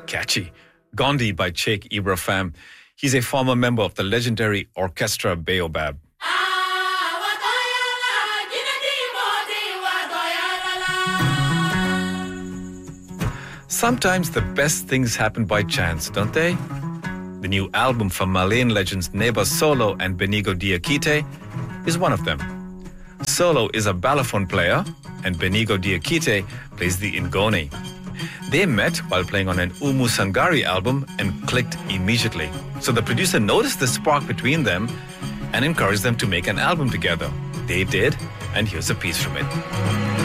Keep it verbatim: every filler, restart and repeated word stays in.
Catchy. Gandhi by Sheikh Ibrahim. He's a former member of the legendary Orchestra Baobab. Sometimes the best things happen by chance, don't they? The new album from Malayan legends Neba Solo and Benigo Diakite is one of them. Solo is a balafon player and Benigo Diakite plays the ingoni. They met while playing on an Umu Sangari album and clicked immediately. So the producer noticed the spark between them and encouraged them to make an album together. They did, and here's a piece from it.